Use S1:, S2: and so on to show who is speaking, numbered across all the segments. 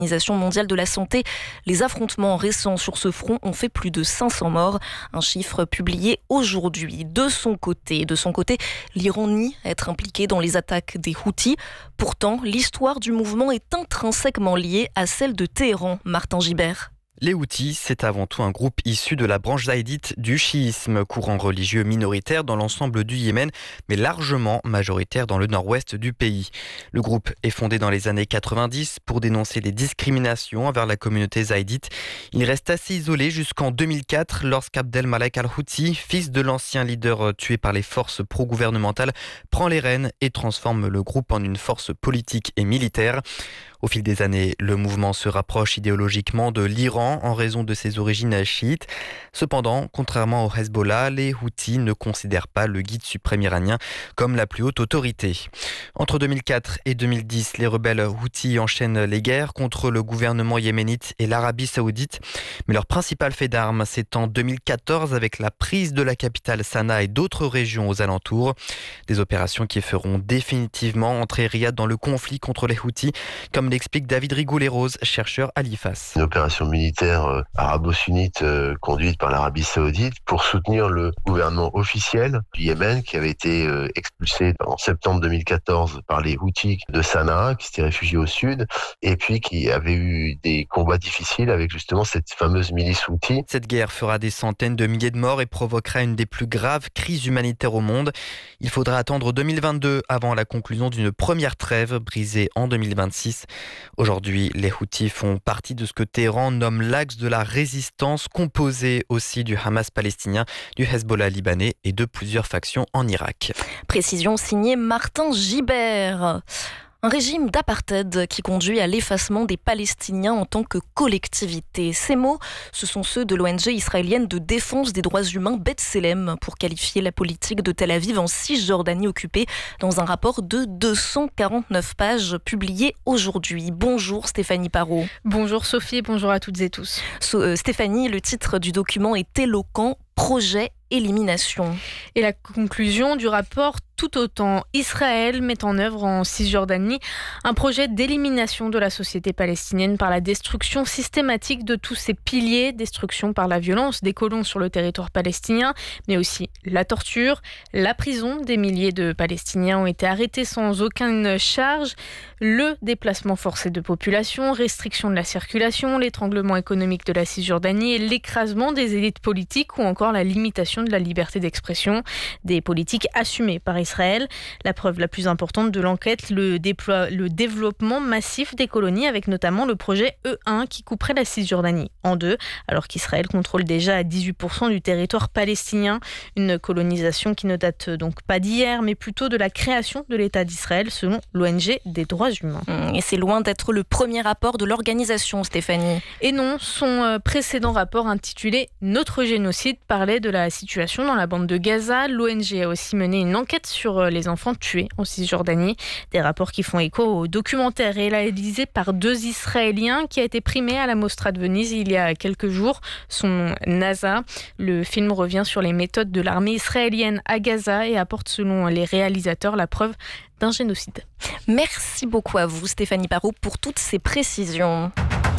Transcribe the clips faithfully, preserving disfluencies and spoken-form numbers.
S1: l'Organisation mondiale de la santé. Les affrontements récents sur ce front ont fait plus de cinq cents morts, un chiffre publié aujourd'hui. De son côté, de son côté, l'Iran nie être impliqué dans les attaques des Houthis. Pourtant, l'histoire du mouvement est intrinsèquement liée à celle de Téhéran. Martin Gibert.
S2: Les Houthis, c'est avant tout un groupe issu de la branche zaïdite du chiisme, courant religieux minoritaire dans l'ensemble du Yémen, mais largement majoritaire dans le nord-ouest du pays. Le groupe est fondé dans les années quatre-vingt-dix pour dénoncer les discriminations envers la communauté zaïdite. Il reste assez isolé jusqu'en deux mille quatre, lorsqu'Abdel Malek al-Houthi, fils de l'ancien leader tué par les forces pro-gouvernementales, prend les rênes et transforme le groupe en une force politique et militaire. Au fil des années, le mouvement se rapproche idéologiquement de l'Iran en raison de ses origines chiites. Cependant, contrairement au Hezbollah, les Houthis ne considèrent pas le guide suprême iranien comme la plus haute autorité. Entre deux mille quatre et deux mille dix, les rebelles Houthis enchaînent les guerres contre le gouvernement yéménite et l'Arabie saoudite. Mais leur principal fait d'armes, c'est en deux mille quatorze avec la prise de la capitale Sanaa et d'autres régions aux alentours. Des opérations qui feront définitivement entrer Riyad dans le conflit contre les Houthis, comme l'explique David Rigou-les-Roses, chercheur à l'I F A S.
S3: Une opération militaire euh, arabo-sunnite euh, conduite par l'Arabie saoudite pour soutenir le gouvernement officiel du Yémen qui avait été euh, expulsé en septembre deux mille quatorze par les Houthis de Sanaa, qui s'étaient réfugiés au sud, et puis qui avait eu des combats difficiles avec justement cette fameuse milice Houthi.
S2: Cette guerre fera des centaines de milliers de morts et provoquera une des plus graves crises humanitaires au monde. Il faudra attendre deux mille vingt-deux avant la conclusion d'une première trêve brisée en deux mille vingt-six. Aujourd'hui, les Houthis font partie de ce que Téhéran nomme l'axe de la résistance, composé aussi du Hamas palestinien, du Hezbollah libanais et de plusieurs factions en Irak.
S1: Précision signée Martin Gibert. Un régime d'apartheid qui conduit à l'effacement des Palestiniens en tant que collectivité. Ces mots, ce sont ceux de l'O N G israélienne de défense des droits humains B'Tselem pour qualifier la politique de Tel Aviv en Cisjordanie occupée dans un rapport de deux cent quarante-neuf pages publié aujourd'hui. Bonjour Stéphanie Parot.
S4: Bonjour Sophie, bonjour à toutes et tous.
S1: So, euh, Stéphanie, le titre du document est éloquent, projet élimination.
S4: Et la conclusion du rapport tout autant. Israël met en œuvre en Cisjordanie un projet d'élimination de la société palestinienne par la destruction systématique de tous ses piliers, destruction par la violence des colons sur le territoire palestinien, mais aussi la torture, la prison. Des milliers de Palestiniens ont été arrêtés sans aucune charge, le déplacement forcé de population, restriction de la circulation, l'étranglement économique de la Cisjordanie et l'écrasement des élites politiques ou encore la limitation de la liberté d'expression, des politiques assumées par Israël. La preuve la plus importante de l'enquête, le, déploie, le développement massif des colonies avec notamment le projet E un qui couperait la Cisjordanie en deux, alors qu'Israël contrôle déjà à dix-huit pour cent du territoire palestinien. Une colonisation qui ne date donc pas d'hier, mais plutôt de la création de l'État d'Israël selon l'O N G des droits humains.
S1: Et c'est loin d'être le premier rapport de l'organisation, Stéphanie.
S4: Et non, son précédent rapport intitulé « Notre génocide » parlait de la situation dans la bande de Gaza. L'O N G a aussi mené une enquête sur les enfants tués en Cisjordanie. Des rapports qui font écho au documentaire réalisé par deux Israéliens qui a été primé à la Mostra de Venise il y a quelques jours. Son nom, NASA. Le film revient sur les méthodes de l'armée israélienne à Gaza et apporte selon les réalisateurs la preuve d'un génocide.
S1: Merci beaucoup à vous Stéphanie Parot pour toutes ces précisions.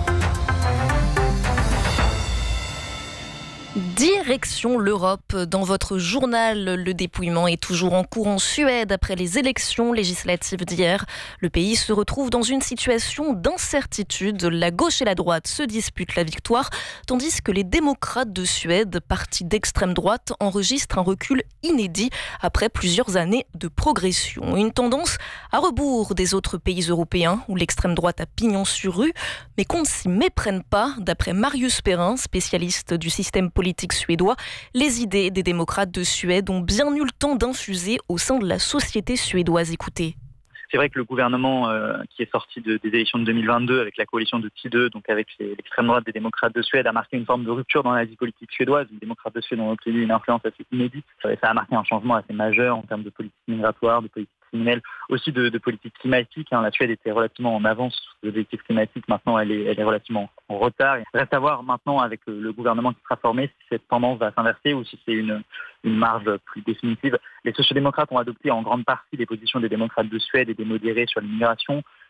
S1: Direction l'Europe. Dans votre journal, le dépouillement est toujours en cours en Suède après les élections législatives d'hier. Le pays se retrouve dans une situation d'incertitude. La gauche et la droite se disputent la victoire, tandis que les démocrates de Suède, parti d'extrême droite, enregistrent un recul inédit après plusieurs années de progression. Une tendance à rebours des autres pays européens où l'extrême droite a pignon sur rue, mais qu'on ne s'y méprenne pas. D'après Marius Perrin, spécialiste du système politique suédois, les idées des démocrates de Suède ont bien eu le temps d'infuser au sein de la société suédoise. Écoutez.
S5: C'est vrai que le gouvernement euh, qui est sorti de, des élections de deux mille vingt-deux avec la coalition de Tidö, donc avec les, l'extrême droite des démocrates de Suède, a marqué une forme de rupture dans la vie politique suédoise. Les démocrates de Suède ont obtenu une influence assez inédite. Ça a marqué un changement assez majeur en termes de politique migratoire, de politique criminelle, aussi de, de politique climatique. Hein. La Suède était relativement en avance sur les objectifs climatiques. Maintenant, elle est, elle est relativement en retard. Il reste à voir maintenant avec le, le gouvernement qui sera formé si cette tendance va s'inverser ou si c'est une, une marge plus définitive. Les sociodémocrates ont adopté en grande partie les positions des démocrates de Suède et des modérés sur l'immigration.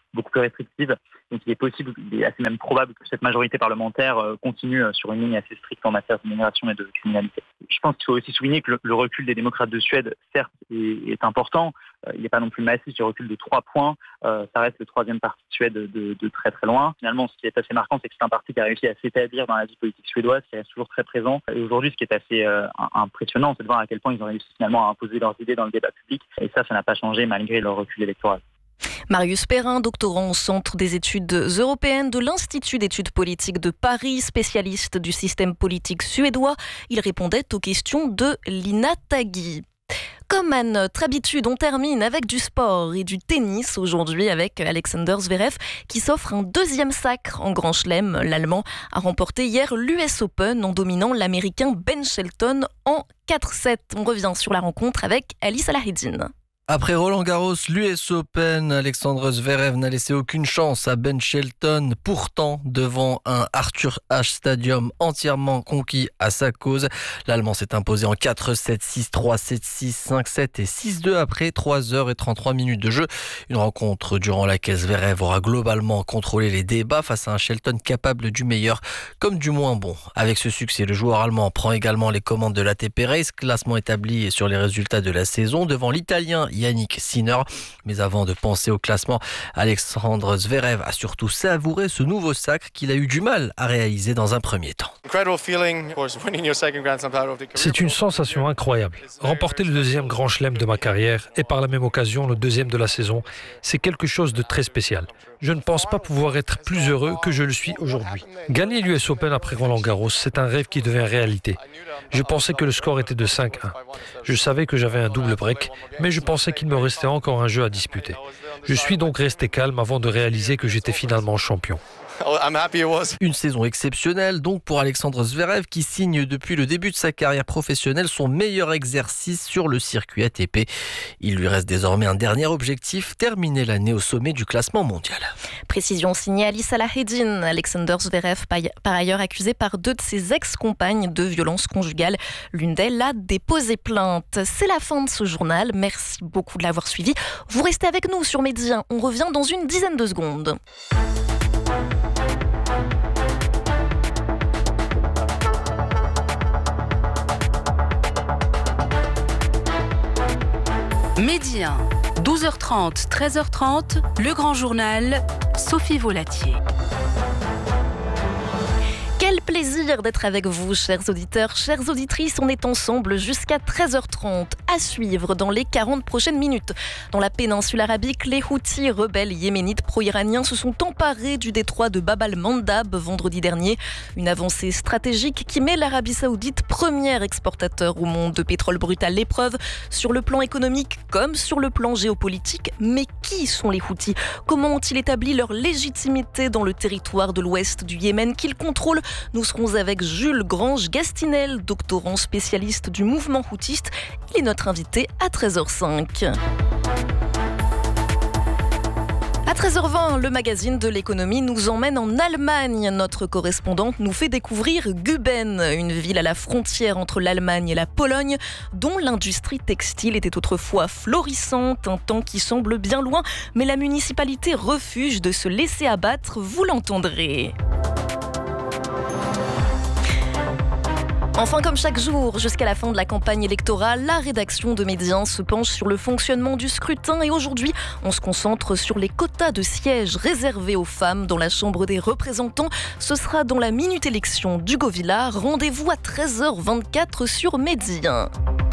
S5: beaucoup plus restrictive. Donc il est possible, il est assez même probable que cette majorité parlementaire euh, continue euh, sur une ligne assez stricte en matière d'immigration et de criminalité. Je pense qu'il faut aussi souligner que le, le recul des démocrates de Suède, certes, est, est important. Euh, il n'est pas non plus massif, il recule de trois points. Euh, ça reste le troisième parti de Suède de, de, de très très loin. Finalement, ce qui est assez marquant, c'est que c'est un parti qui a réussi à s'établir dans la vie politique suédoise, qui reste toujours très présent. Et aujourd'hui, ce qui est assez euh, impressionnant, c'est de voir à quel point ils ont réussi finalement à imposer leurs idées dans le débat public. Et ça, ça n'a pas changé malgré leur recul électoral.
S1: Marius Perrin, doctorant au Centre des études européennes de l'Institut d'études politiques de Paris, spécialiste du système politique suédois, il répondait aux questions de Lina Tagui. Comme à notre habitude, on termine avec du sport et du tennis aujourd'hui avec Alexander Zverev qui s'offre un deuxième sacre en Grand Chelem. L'Allemand a remporté hier l'U S Open en dominant l'Américain Ben Shelton en quatre sept. On revient sur la rencontre avec Ali Salahedine.
S6: Après Roland Garros, l'U S Open, Alexander Zverev n'a laissé aucune chance à Ben Shelton, pourtant devant un Arthur Ashe Stadium entièrement conquis à sa cause. L'Allemand s'est imposé en quatre sept, six trois, sept six, cinq sept et six deux après trois heures et trente-trois minutes de jeu. Une rencontre durant laquelle Zverev aura globalement contrôlé les débats face à un Shelton capable du meilleur comme du moins bon. Avec ce succès, le joueur allemand prend également les commandes de l'A T P Race, classement établi sur les résultats de la saison devant l'Italien Yannick Sinner. Mais avant de penser au classement, Alexander Zverev a surtout savouré ce nouveau sacre qu'il a eu du mal à réaliser dans un premier temps.
S7: C'est une sensation incroyable. Remporter le deuxième grand chelem de ma carrière et par la même occasion le deuxième de la saison, c'est quelque chose de très spécial. Je ne pense pas pouvoir être plus heureux que je le suis aujourd'hui. Gagner l'U S Open après Roland Garros, c'est un rêve qui devient réalité. Je pensais que le score était de cinq un. Je savais que j'avais un double break, mais je pensais qu'il me restait encore un jeu à disputer. Je suis donc resté calme avant de réaliser que j'étais finalement champion.
S6: Une saison exceptionnelle donc pour Alexander Zverev qui signe depuis le début de sa carrière professionnelle son meilleur exercice sur le circuit A T P. Il lui reste désormais un dernier objectif, terminer l'année au sommet du classement mondial.
S1: Précision signée Ali Salahedine. Alexander Zverev, par ailleurs accusé par deux de ses ex-compagnes de violence conjugale. L'une d'elles a déposé plainte. C'est la fin de ce journal. Merci beaucoup de l'avoir suivi. Vous restez avec nous sur Média. On revient dans une dizaine de secondes.
S8: Midi un, douze heures trente, treize heures trente, le grand journal, Sophie Volatier.
S1: Quel plaisir d'être avec vous, chers auditeurs, chères auditrices. On est ensemble jusqu'à treize heures trente. À suivre dans les quarante prochaines minutes. Dans la péninsule arabique, les Houthis, rebelles yéménites pro-iraniens, se sont emparés du détroit de Bab al-Mandab vendredi dernier. Une avancée stratégique qui met l'Arabie Saoudite premier exportateur au monde de pétrole brut à l'épreuve, sur le plan économique comme sur le plan géopolitique. Mais qui sont les Houthis ? Comment ont-ils établi leur légitimité dans le territoire de l'ouest du Yémen qu'ils contrôlent ? Nous serons avec Jules Grange-Gastinel, doctorant spécialiste du mouvement houtiste. Il est notre invité à treize heures cinq. À treize heures vingt, le magazine de l'économie nous emmène en Allemagne. Notre correspondante nous fait découvrir Guben, une ville à la frontière entre l'Allemagne et la Pologne, dont l'industrie textile était autrefois florissante, un temps qui semble bien loin, mais la municipalité refuse de se laisser abattre, vous l'entendrez. Enfin, comme chaque jour, jusqu'à la fin de la campagne électorale, la rédaction de Média se penche sur le fonctionnement du scrutin et aujourd'hui, on se concentre sur les quotas de sièges réservés aux femmes dans la Chambre des représentants. Ce sera dans la Minute Élection d'Hugo Villard. Rendez-vous à treize heures vingt-quatre sur Média.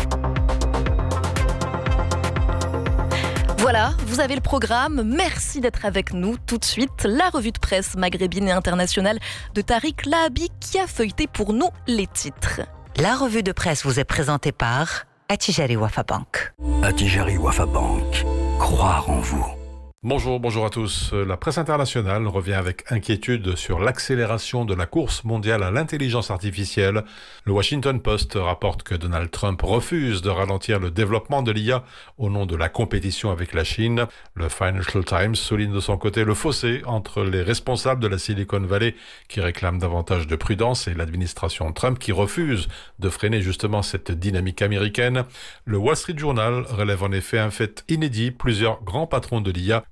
S1: Voilà, vous avez le programme. Merci d'être avec nous. Tout de suite, la revue de presse maghrébine et internationale de Tariq Lahabi qui a feuilleté pour nous les titres.
S9: La revue de presse vous est présentée par Attijari Wafa Bank.
S10: Attijari Wafa Bank. Croire en vous.
S11: Bonjour, bonjour à tous. La presse internationale revient avec inquiétude sur l'accélération de la course mondiale à l'intelligence artificielle. Le Washington Post rapporte que Donald Trump refuse de ralentir le développement de l'I A au nom de la compétition avec la Chine. Le Financial Times souligne de son côté le fossé entre les responsables de la Silicon Valley qui réclament davantage de prudence et l'administration Trump qui refuse de freiner justement cette dynamique américaine. Le Wall Street Journal relève en effet un fait inédit. Plusieurs grands patrons de l'I A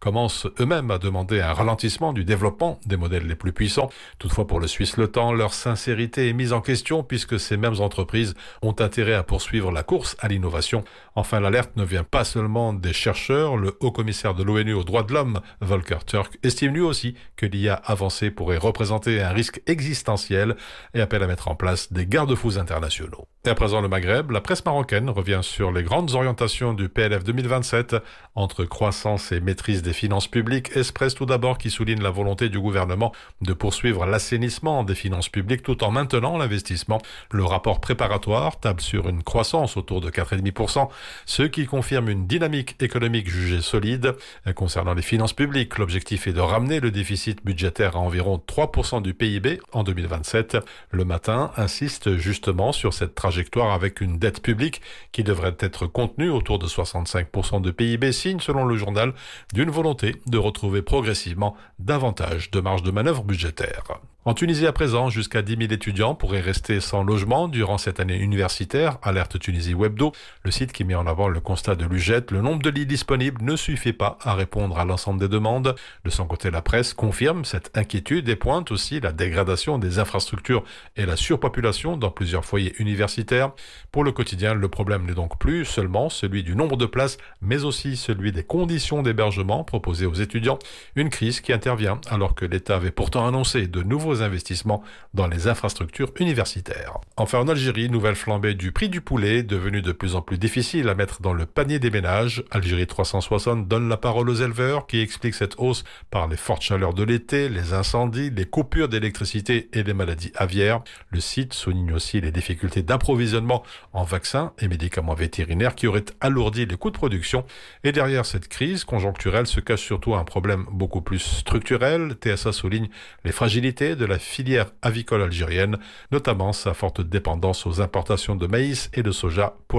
S11: commencent eux-mêmes à demander un ralentissement du développement des modèles les plus puissants. Toutefois, pour le Suisse Le Temps, leur sincérité est mise en question puisque ces mêmes entreprises ont intérêt à poursuivre la course à l'innovation. Enfin, l'alerte ne vient pas seulement des chercheurs. Le haut-commissaire de l'ONU aux droits de l'homme, Volker Turk, estime lui aussi que l'I A avancée pourrait représenter un risque existentiel et appelle à mettre en place des garde-fous internationaux. Et à présent, le Maghreb, la presse marocaine revient sur les grandes orientations du P L F deux mille vingt-sept. Entre croissance et maîtrise des finances publiques, Express tout d'abord qui souligne la volonté du gouvernement de poursuivre l'assainissement des finances publiques tout en maintenant l'investissement. Le rapport préparatoire table sur une croissance autour de quatre virgule cinq pour cent, ce qui confirme une dynamique économique jugée solide. Concernant les finances publiques, l'objectif est de ramener le déficit budgétaire à environ trois pour cent du P I B en deux mille vingt-sept. Le Matin insiste justement sur cette trajectoire avec une dette publique qui devrait être contenue autour de soixante-cinq pour cent de P I B, signe selon le journal d'une volonté de retrouver progressivement davantage de marge de manœuvre budgétaire. En Tunisie à présent, jusqu'à dix mille étudiants pourraient rester sans logement durant cette année universitaire, alerte Tunisie Webdo, le site qui met en avant le constat de l'U G E T. Le nombre de lits disponibles ne suffit pas à répondre à l'ensemble des demandes. De son côté, la presse confirme cette inquiétude et pointe aussi la dégradation des infrastructures et la surpopulation dans plusieurs foyers universitaires. Pour le quotidien, le problème n'est donc plus seulement celui du nombre de places, mais aussi celui des conditions d'hébergement proposées aux étudiants. Une crise qui intervient alors que l'État avait pourtant annoncé de nouveaux investissements dans les infrastructures universitaires. Enfin, en Algérie, nouvelle flambée du prix du poulet, devenu de plus en plus difficile à mettre dans le panier des ménages. Algérie trois cent soixante donne la parole aux éleveurs qui expliquent cette hausse par les fortes chaleurs de l'été, les incendies, les coupures d'électricité et les maladies aviaires. Le site souligne aussi les difficultés d'approvisionnement en vaccins et médicaments vétérinaires qui auraient alourdi les coûts de production. Et derrière cette crise conjoncturelle se cache surtout un problème beaucoup plus structurel. T S A souligne les fragilités de la filière avicole algérienne, notamment sa forte dépendance aux importations de maïs et de soja pour